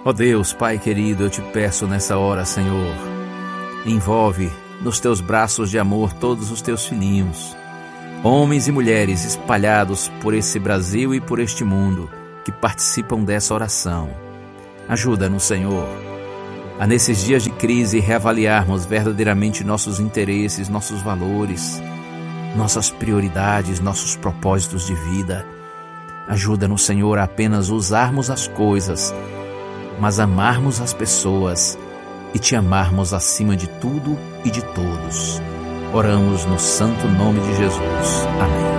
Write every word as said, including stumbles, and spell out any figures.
Ó Deus, Pai querido, eu te peço nessa hora, Senhor, envolve nos teus braços de amor todos os teus filhinhos, homens e mulheres espalhados por esse Brasil e por este mundo, que participam dessa oração. Ajuda-nos, Senhor, a nesses dias de crise reavaliarmos verdadeiramente nossos interesses, nossos valores, nossas prioridades, nossos propósitos de vida. Ajuda-nos, Senhor, a apenas usarmos as coisas, mas amarmos as pessoas e te amarmos acima de tudo e de todos. Oramos no santo nome de Jesus. Amém.